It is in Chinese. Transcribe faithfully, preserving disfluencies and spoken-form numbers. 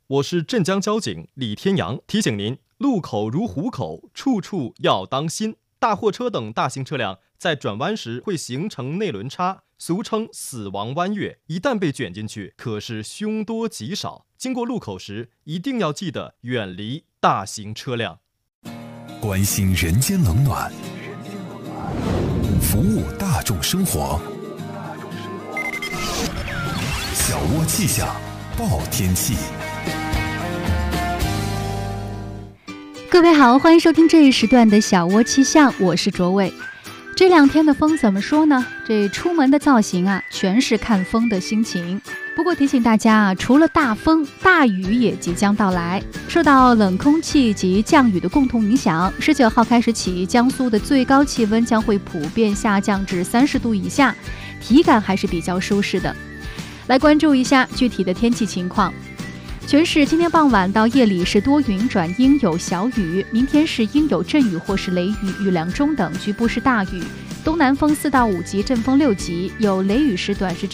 我是镇江交警李天阳，提醒您，路口如虎口，处处要当心。大货车等大型车辆在转弯时会形成内轮差，俗称死亡弯月，一旦被卷进去，可是凶多吉少。经过路口时，一定要记得远离大型车辆。 关心人间冷暖，服务大众生活。小窝气象报天气。 各位好，欢迎收听这一时段的小窝气象，我是卓伟。这两天的风怎么说呢？这出门的造型啊，全是看风的心情。不过提醒大家啊，除了大风，大雨也即将到来。受到冷空气及降雨的共同影响，十九号开始起，江苏的最高气温将会普遍下降至三十度以下，体感还是比较舒适的。来关注一下具体的天气情况。全市今天傍晚到夜里是多云转阴有小雨，明天是阴有阵雨或是雷雨，雨量中等，局部是大雨，东南风四到五级，阵风六级，有雷雨时短时阵